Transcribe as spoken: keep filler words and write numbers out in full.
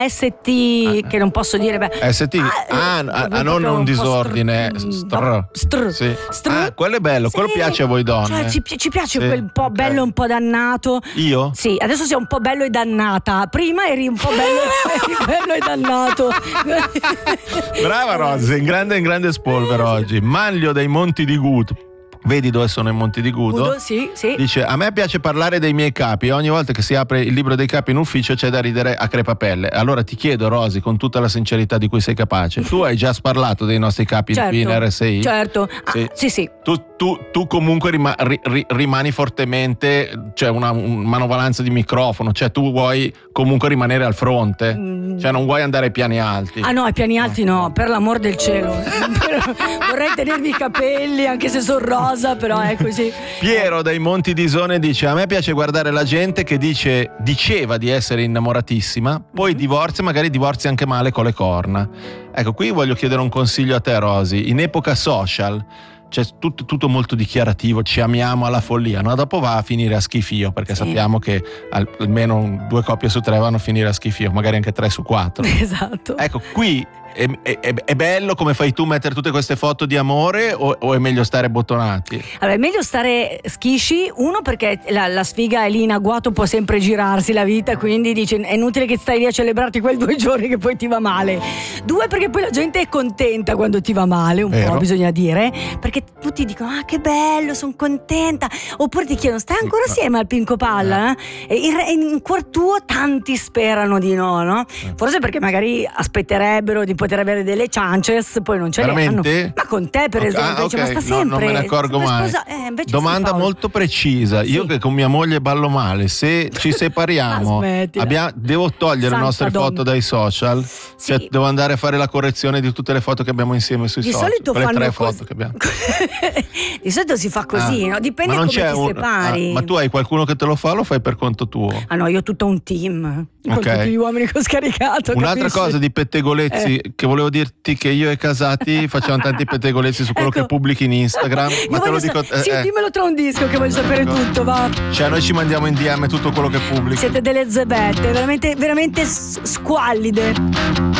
S T, che non posso dire. Beh. S T? Ah, ah, ah non un disordine. Str. Str. Sì. Str. Ah, quello è bello, sì. Quello piace a voi donne. Cioè, ci, ci piace sì. quel po' bello, okay. un po' dannato. Io? Sì, adesso sei un po' bello e dannata. Prima eri un po' bello, eri bello e dannato. Brava Rosy, sei in grande, in grande spolvero oggi. Manlio dei Monti di Gudo. Vedi dove sono i Monti di Gudo? Gudo, sì, sì. Dice: a me piace parlare dei miei capi. Ogni volta che si apre il libro dei capi in ufficio c'è da ridere a crepapelle. Allora ti chiedo, Rosy, con tutta la sincerità di cui sei capace, tu hai già sparlato dei nostri capi certo, in R S I? Certo, sì, ah, sì, sì. Tu, tu, tu comunque rima, ri, ri, rimani fortemente, cioè una un manovalanza di microfono, cioè tu vuoi comunque rimanere al fronte, mm. cioè non vuoi andare ai piani alti. Ah no, ai piani alti no, no per l'amor del cielo. Vorrei tenermi i capelli anche se sono rosa, però è così. Piero dai Monti di Isone dice: a me piace guardare la gente che dice diceva di essere innamoratissima, poi divorzia, magari divorzia anche male con le corna. Ecco, qui voglio chiedere un consiglio a te, Rosy. In epoca social c'è tutto, tutto molto dichiarativo, ci amiamo alla follia, no? Dopo va a finire a schifio, perché sì. sappiamo che almeno due coppie su tre vanno a finire a schifio, magari anche tre su quattro. Esatto. Ecco, qui È, è, è bello come fai tu mettere tutte queste foto di amore o, o è meglio stare bottonati? Allora è meglio stare schisci, uno perché la, la sfiga è lì in agguato, può sempre girarsi la vita, quindi dice è inutile che stai lì a celebrarti quei due giorni che poi ti va male. Due perché poi la gente è contenta quando ti va male, un Vero. po' bisogna dire, perché tutti dicono ah che bello, sono contenta, oppure ti chiedono stai ancora assieme al Pinco Palla? Eh? E in, in cuor tuo tanti sperano di no, no? Forse perché magari aspetterebbero di poter avere delle chances, poi non ce Veramente? le hanno. Ma con te per okay. esempio, ah, dice, okay. ma sta sempre no, non me ne accorgo mai. Sposa- eh, Domanda molto precisa. Sì. Io che con mia moglie ballo male, se ci separiamo abbiamo, devo togliere Santa le nostre donna. foto dai social, sì. cioè devo andare a fare la correzione di tutte le foto che abbiamo insieme sui di social, solito le tre cos- foto che abbiamo. Di solito si fa così, ah. no? Dipende come come ti un... separi. ah, ma tu hai qualcuno che te lo fa o lo fai per conto tuo? Ah no, io ho tutto un team con okay. tutti gli uomini che ho scaricato. Un'altra capisci? cosa di pettegolezzi eh. che volevo dirti, che io e Casati facciamo tanti pettegolezzi su quello ecco. che pubblichi in Instagram. Ma te lo dico sa- sì, eh. dimmelo tra un disco che voglio sapere ecco. tutto, va. Cioè noi ci mandiamo in D M tutto quello che pubblichi. Siete delle zebette, veramente, veramente squallide.